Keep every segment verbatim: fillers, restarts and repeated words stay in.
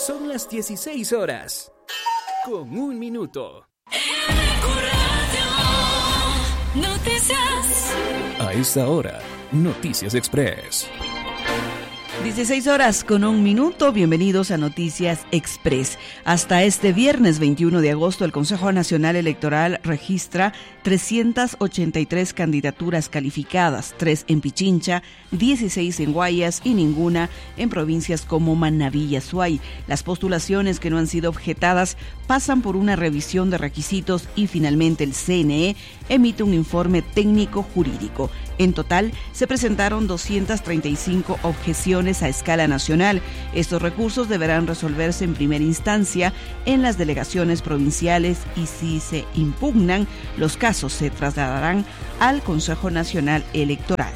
Son las dieciséis horas, con un minuto. Noticias. A esta hora, Noticias Express. dieciséis horas con un minuto, bienvenidos a Noticias Express. Hasta este viernes veintiuno de agosto, el Consejo Nacional Electoral registra trescientas ochenta y tres candidaturas calificadas, tres en Pichincha, dieciséis en Guayas y ninguna en provincias como Manabí y Azuay. Las postulaciones que no han sido objetadas pasan por una revisión de requisitos y finalmente el C N E emite un informe técnico jurídico. En total, se presentaron doscientas treinta y cinco objeciones a escala nacional. Estos recursos deberán resolverse en primera instancia en las delegaciones provinciales y si se impugnan, los casos se trasladarán al Consejo Nacional Electoral.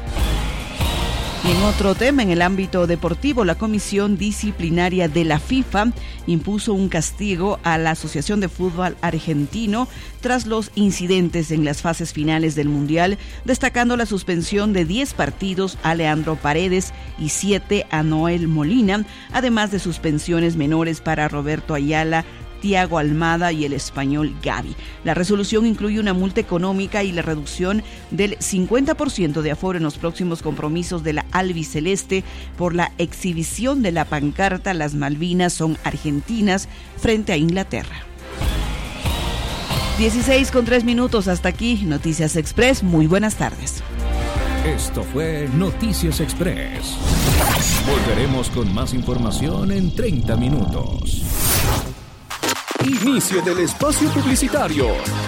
Y en otro tema, en el ámbito deportivo, la Comisión Disciplinaria de la FIFA impuso un castigo a la Asociación de Fútbol Argentino tras los incidentes en las fases finales del Mundial, destacando la suspensión de diez partidos a Leandro Paredes y siete a Noel Molina, además de suspensiones menores para Roberto Ayala, Thiago Almada y el español Gavi. La resolución incluye una multa económica y la reducción del cincuenta por ciento de aforo en los próximos compromisos de la albiceleste por la exhibición de la pancarta "Las Malvinas son argentinas" frente a Inglaterra. dieciséis con tres minutos, hasta aquí Noticias Express. Muy buenas tardes. Esto fue Noticias Express. Volveremos con más información en treinta minutos. Inicio del espacio publicitario.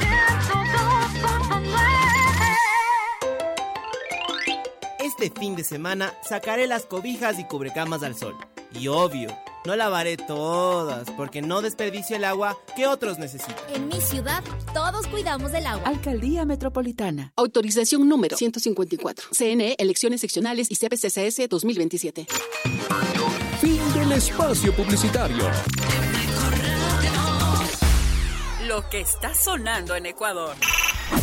Este fin de semana sacaré las cobijas y cubrecamas al sol. Y obvio, no lavaré todas, porque no desperdicio el agua que otros necesitan. En mi ciudad, todos cuidamos del agua. Alcaldía Metropolitana. Autorización número ciento cincuenta y cuatro. C N E, Elecciones Seccionales y C P C C S dos mil veintisiete. Fin del espacio publicitario. Lo que está sonando en Ecuador.